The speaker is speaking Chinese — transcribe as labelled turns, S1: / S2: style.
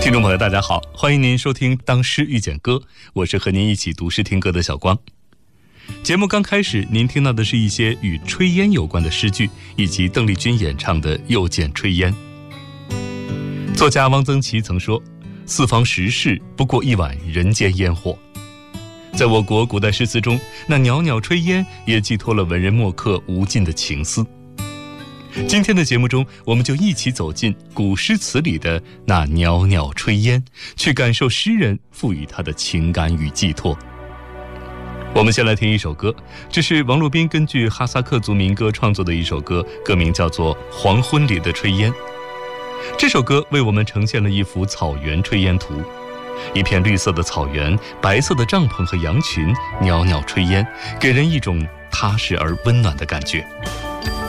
S1: 听众朋友大家好，欢迎您收听当诗遇见歌，我是和您一起读诗听歌的小光。节目刚开始您听到的是一些与炊烟有关的诗句，以及邓丽君演唱的《又见炊烟》。作家汪曾祺曾说，四方时事不过一碗人间烟火。在我国古代诗词中，那袅袅炊烟也寄托了文人墨客无尽的情思。今天的节目中，我们就一起走进古诗词里的那袅袅炊烟，去感受诗人赋予它的情感与寄托。我们先来听一首歌，这是王洛宾根据哈萨克族民歌创作的一首歌，歌名叫做《黄昏里的炊烟》。这首歌为我们呈现了一幅草原炊烟图，一片绿色的草原，白色的帐篷和羊群，袅袅炊烟，给人一种踏实而温暖的感觉。